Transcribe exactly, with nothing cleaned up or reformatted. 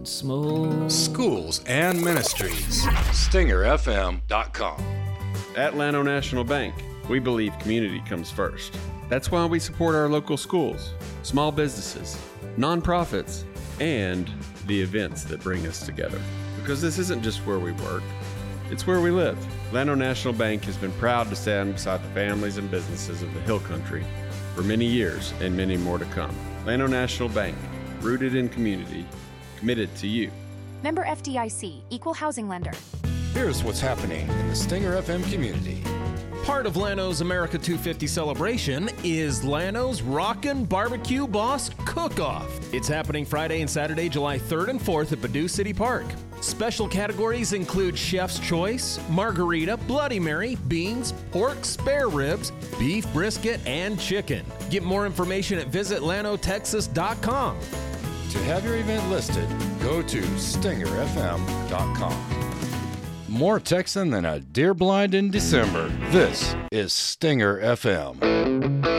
Smooth. Schools and ministries. Stinger F M dot com. At Llano National Bank, we believe community comes first. That's why we support our local schools, small businesses, nonprofits, and the events that bring us together. Because this isn't just where we work, it's where we live. Llano National Bank has been proud to stand beside the families and businesses of the Hill Country for many years and many more to come. Llano National Bank, rooted in community, committed to you. Member F D I C, Equal Housing Lender. Here's what's happening in the Stinger F M community. Part of Llano's America two fifty celebration is Llano's Rockin' Barbecue Boss Cook-Off. It's happening Friday and Saturday, July third and fourth at Badoo City Park. Special categories include Chef's Choice, Margarita, Bloody Mary, Beans, Pork, Spare Ribs, Beef Brisket, and Chicken. Get more information at visit llano texas dot com. To have your event listed, go to Stinger F M dot com. More Texan than a deer blind in December. This is Stinger F M.